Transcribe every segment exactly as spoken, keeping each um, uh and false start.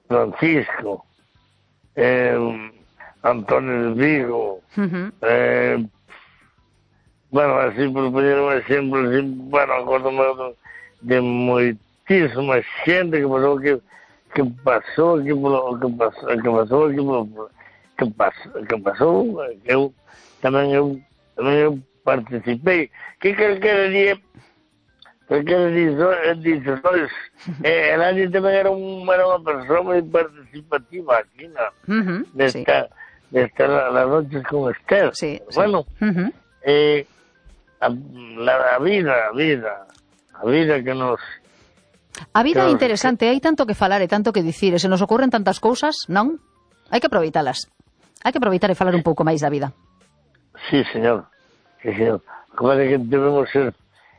Francisco, eh, Antonio de Vigo, uh-huh. eh, bueno, así por poner un ejemplo, así, bueno, acuérdame de muchísima gente que pasó, que, que pasó aquí por, que pasó, que pasó aquí por, que pasó, que pasó, que eu, también eu, también eu participé, que cualquier día, cualquier día, dice, eh, el año también era, un, era una persona muy participativa aquí, ¿no? Uh-huh, de sí. estar, de estar las noches con Esther. Sí, bueno, sí. Uh-huh. eh, la, la vida, a vida, a vida que nos... A vida é interesante, hai tanto que falar e tanto que dicir, e se nos ocorren tantas cousas, non? Hai que aproveitalas. Hai que aproveitar e falar un pouco máis da vida. Sí, señor. Sí, señor. Como é que debemos ser...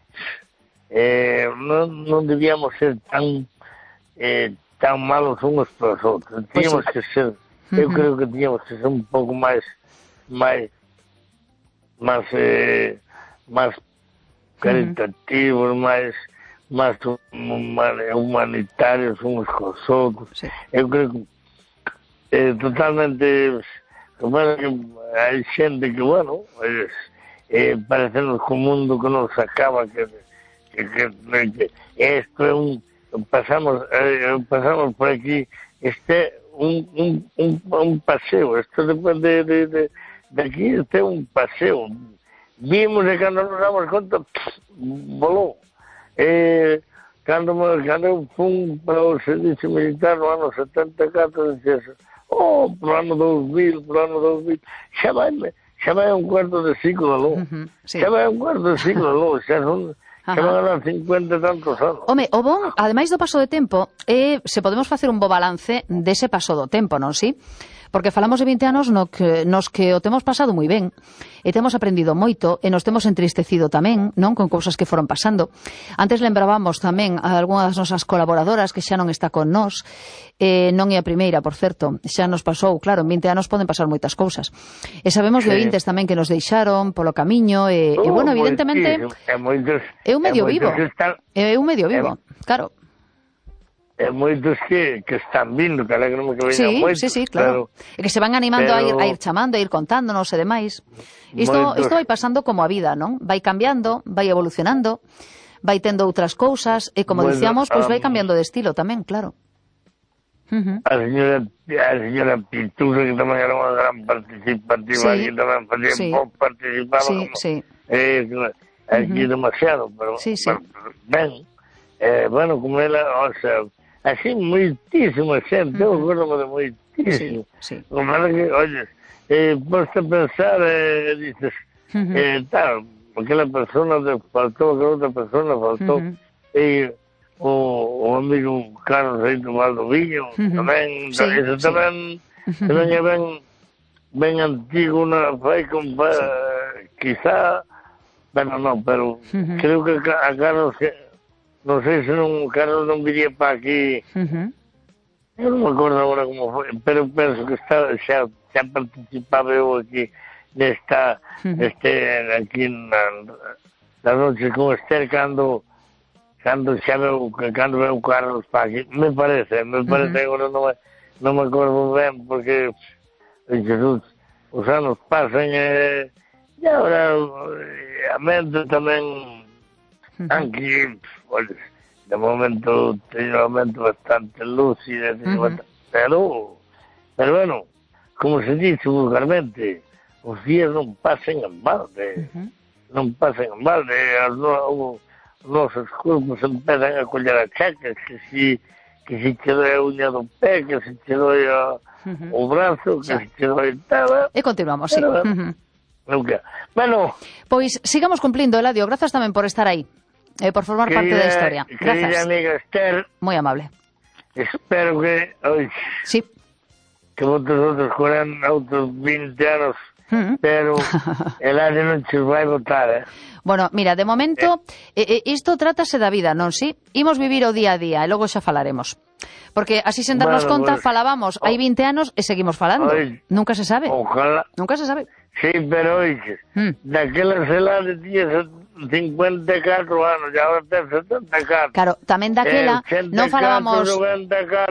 Eh, non, non debíamos ser tan eh, tan malos uns para os outros. Tíamos pues sí. que ser... Eu uh-huh. creo que tíamos que ser un pouco máis... máis... máis... Eh, máis caritativos, uh-huh. máis... máis humanitarios uns cos outros. Sí. Eu creo que eh, totalmente bueno, que hai xente que, bueno, eh, eh, parecenos que o mundo que nos acaba, que, que, que, que esto é un pasamos eh, pasamos por aquí, este un, un, un, un paseo, isto depende de, de, de aquí, este é un paseo. Vimos e cando nos damos conta, pff, volou. Eh, cando, cando eu fui para o servicio militar no ano setenta e catro, dixes, oh, pro ano dos mil, pro ano dos mil, xa vai, xa vai un cuarto de ciclo, non? Uh-huh, sí. Xa vai un cuarto de ciclo, non? Xa son, xa van a dar cincuenta e tantos anos. Home, o bon, ademais do paso de tempo, é, se podemos facer un bo balance dese paso do tempo, non si? Porque falamos de vinte anos no que, nos que o temos pasado moi ben, e temos aprendido moito, e nos temos entristecido tamén, non, con cousas que foron pasando. Antes lembrábamos tamén a algunhas das nosas colaboradoras que xa non está con nós, eh, non é a primeira, por certo, xa nos pasou, claro, en vinte anos poden pasar moitas cousas. E sabemos sí. de ointes tamén que nos deixaron polo camiño, e, oh, e bueno, evidentemente, é un medio vivo, é un medio vivo, claro. E moitos que, que están vindo, que alegrome que veñan sí, moitos. Sí, sí, claro. E que se van animando pero... a, ir, a ir chamando, a ir contándonos e demais. Isto, moitos... isto vai pasando como a vida, non? Vai cambiando, vai evolucionando, vai tendo outras cousas, e como bueno, dicíamos, pois pues, um... vai cambiando de estilo tamén, claro. Uh-huh. A señora, a señora Pitusa, que tamén era unha gran participativa, sí. Aquí tamén facía sí. pouco participaba, sí, como, sí. Eh, aquí uh-huh. demasiado, pero, sí, sí. pero ben, eh, bueno, como ela, o sea, así moitísima xente, eu uh-huh. acordo de moitísimo. Sí, sí. Como era que, oye, eh, podes pensar, eh, dices, uh-huh. eh, tal, aquela persona te faltou, aquela outra persona faltou, uh-huh. e o, o amigo Carlos aí tomando viño, uh-huh. tamén, sí, eso sí. tamén, uh-huh. tamén é ben, ben antigo, na, fai con, sí. quizá, bueno, non, pero uh-huh. creo que a Carlos que non sei se non, Carlos non viría para aquí. Uh-huh. Eu non me acordo agora como foi, pero penso que está, xa, xa participaba eu aquí nesta, uh-huh. este, aquí na, na noche con Esther, cando, cando xa veu, cando veu Carlos para aquí, me parece, me parece, uh-huh. agora non me, non me acordo ben, porque, Jesus, os anos pasan e, e agora a mente tamén, aquí, pues, de momento teño un momento bastante lúcido, uh-huh. pero, pero bueno, como se dice vulgarmente, os días non pasen en balde, uh-huh. non pasen en balde, os, os nosos corpos empezan a coller a chacas, que si, que si te doi a uña do pé, que si te doi a, uh-huh. o brazo, que sí. si te doi tal. E continuamos, pero, sí. Uh-huh. Nunca. Bueno. Pois sigamos cumplindo, Eladio, grazas tamén por estar aí. Eh, por formar querida, parte da historia. Grazas. Querida amiga Esther. Moi amable. Espero que, oi, sí. que vosotros corran outros vinte anos, uh-huh. pero el año non se vai votar, eh? Bueno, mira, de momento, eh, eh, isto trátase da vida, non si? Imos vivir o día a día, e logo xa falaremos. Porque así sen darnos bueno, conta, pues, falábamos hai vinte anos e seguimos falando. Oi, nunca se sabe. Ojalá. Nunca se sabe. Sí, pero oixe, mm. daquela celada tías cincuenta e catro anos, e agora ten setenta e catro. Claro, tamén daquela eh, non falábamos...